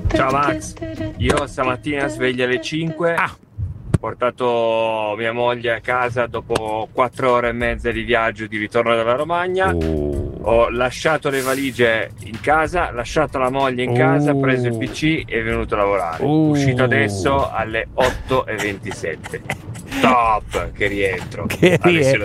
Ciao Max, io stamattina sveglia alle 5, ho portato mia moglie a casa dopo 4 ore e mezza di viaggio di ritorno dalla Romagna, ho lasciato le valigie in casa, lasciato la moglie in casa, preso il PC e venuto a lavorare, uscito adesso alle 8:27. Top, che rientro. Che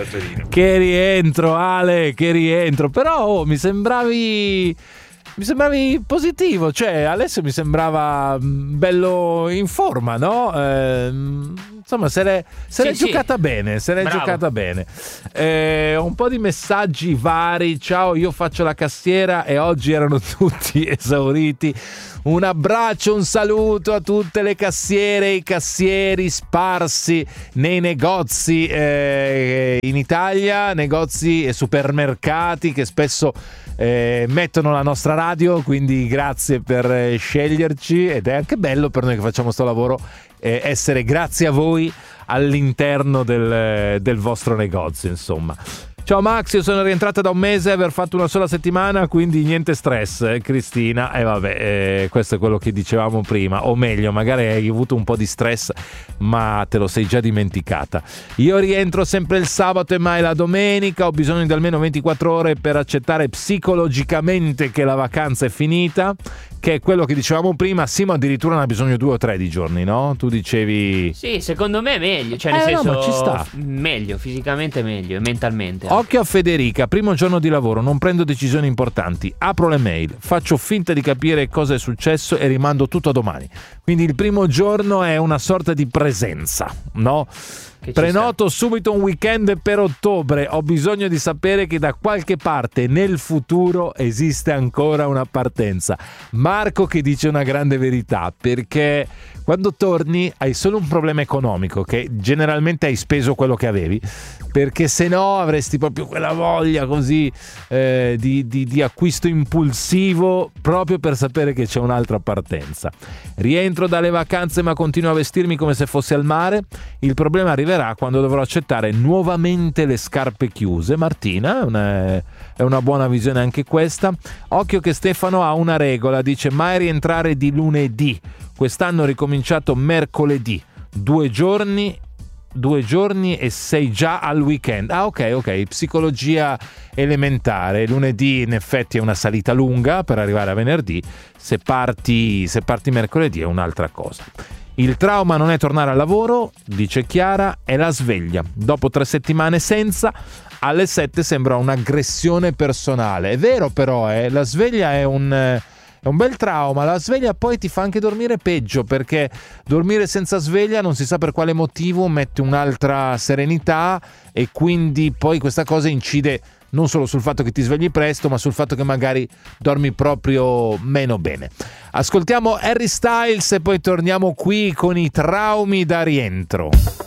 rientro, Ale, che rientro. Però mi sembravi positivo, cioè Alessio mi sembrava bello in forma, no? Insomma, se l'è giocata bene, giocata bene. Un po' di messaggi vari. Ciao, io faccio la cassiera e oggi erano tutti esauriti. Un abbraccio, un saluto a tutte le cassiere e i cassieri sparsi nei negozi in Italia, negozi e supermercati che spesso mettono la nostra radio, quindi grazie per sceglierci, ed è anche bello per noi che facciamo sto lavoro essere grazie a voi all'interno del vostro negozio, insomma. Ciao Max, io sono rientrata da un mese, aver fatto una sola settimana, quindi niente stress, Cristina. E vabbè, questo è quello che dicevamo prima, o meglio, magari hai avuto un po' di stress, ma te lo sei già dimenticata. Io rientro sempre il sabato e mai la domenica, ho bisogno di almeno 24 ore per accettare psicologicamente che la vacanza è finita, che è quello che dicevamo prima. Simo addirittura ne ha bisogno 2 o 3 di giorni, no? Tu dicevi... Sì, secondo me è meglio, cioè nel senso, no, ma ci sta. Meglio, fisicamente meglio e mentalmente. Occhio a Federica, primo giorno di lavoro, non prendo decisioni importanti, apro le mail, faccio finta di capire cosa è successo e rimando tutto a domani. Quindi il primo giorno è una sorta di presenza, no? Prenoto subito un weekend per ottobre, ho bisogno di sapere che da qualche parte nel futuro esiste ancora una partenza. Marco che dice una grande verità, perché quando torni hai solo un problema economico, che generalmente hai speso quello che avevi, perché se no avresti proprio quella voglia così di acquisto impulsivo, proprio per sapere che c'è un'altra partenza. Rientro dalle vacanze ma continuo a vestirmi come se fossi al mare, il problema arriverà quando dovrò accettare nuovamente le scarpe chiuse. Martina, è una buona visione anche questa. Occhio che Stefano ha una regola, dice mai rientrare di lunedì, quest'anno ho ricominciato mercoledì, 2 giorni e sei già al weekend. Ok, psicologia elementare. Lunedì in effetti è una salita lunga per arrivare a venerdì, se parti mercoledì è un'altra cosa. Il trauma non è tornare al lavoro, dice Chiara, è la sveglia. Dopo 3 settimane senza, alle 7 sembra un'aggressione personale. È vero però, la sveglia è un bel trauma. La sveglia poi ti fa anche dormire peggio, perché dormire senza sveglia non si sa per quale motivo mette un'altra serenità, e quindi poi questa cosa incide non solo sul fatto che ti svegli presto, ma sul fatto che magari dormi proprio meno bene. Ascoltiamo Harry Styles e poi torniamo qui con i traumi da rientro.